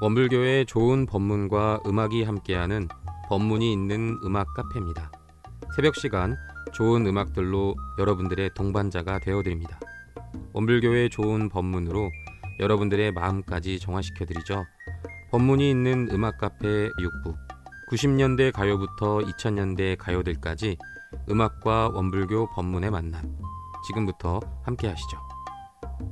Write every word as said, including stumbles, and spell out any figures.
원불교의 좋은 법문과 음악이 함께하는 법문이 있는 음악 카페입니다. 새벽 시간 좋은 음악들로 여러분들의 동반자가 되어드립니다. 원불교의 좋은 법문으로 여러분들의 마음까지 정화시켜드리죠. 법문이 있는 음악 카페 육 부, 구십 년대 가요부터 이천 년대 가요들까지 음악과 원불교 법문의 만남, 지금부터 함께 하시죠.